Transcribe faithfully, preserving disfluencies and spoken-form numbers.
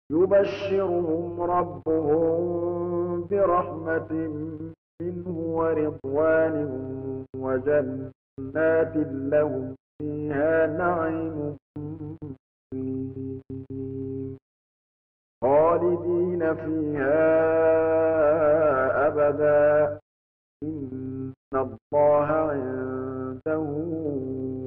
يبشرهم ربهم برحمة منه ورضوان وجنات لهم فيها نعيم مقيم خالدين فيها أبدا إن الله عنده